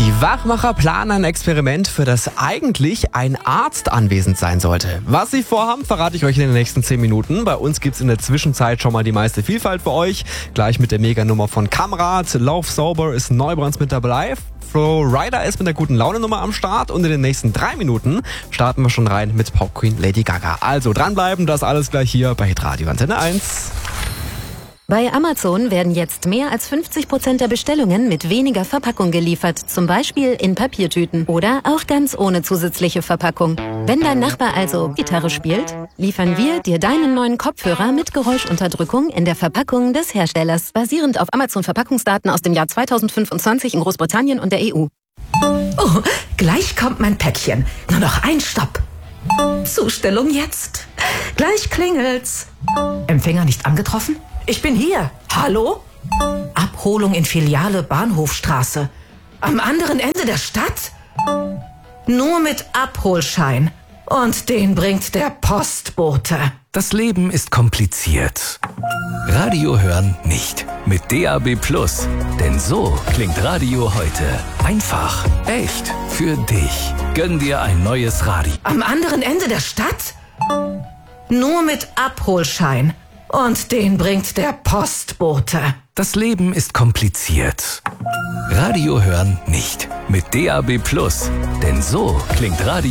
Die Wachmacher planen ein Experiment, für das eigentlich ein Arzt anwesend sein sollte. Was sie vorhaben, verrate ich euch in den nächsten 10 Minuten. Bei uns gibt's in der Zwischenzeit schon mal die meiste Vielfalt für euch. Gleich mit der Meganummer von Kamrat. Lauf Sober ist Neubrands mit dabei. Flo Rida ist mit der guten Laune-Nummer am Start. Und in den nächsten 3 Minuten starten wir schon rein mit Pop Queen Lady Gaga. Also dranbleiben, das alles gleich hier bei Hitradio Antenne 1. Bei Amazon werden jetzt mehr als 50% der Bestellungen mit weniger Verpackung geliefert, zum Beispiel in Papiertüten oder auch ganz ohne zusätzliche Verpackung. Wenn dein Nachbar also Gitarre spielt, liefern wir dir deinen neuen Kopfhörer mit Geräuschunterdrückung in der Verpackung des Herstellers, basierend auf Amazon-Verpackungsdaten aus dem Jahr 2025 in Großbritannien und der EU. Oh, gleich kommt mein Päckchen. Nur noch ein Stopp. Zustellung jetzt. Gleich klingelt's. Empfänger nicht angetroffen? Ich bin hier. Hallo? Abholung in Filiale Bahnhofstraße. Am anderen Ende der Stadt? Nur mit Abholschein. Und den bringt der Postbote. Das Leben ist kompliziert. Radio hören nicht. Mit DAB+. Denn so klingt Radio heute. Einfach, echt, für dich. Gönn dir ein neues Radio. Am anderen Ende der Stadt? Nur mit Abholschein. Und den bringt der Postbote. Das Leben ist kompliziert. Radio hören nicht. Mit DAB+. Denn so klingt Radio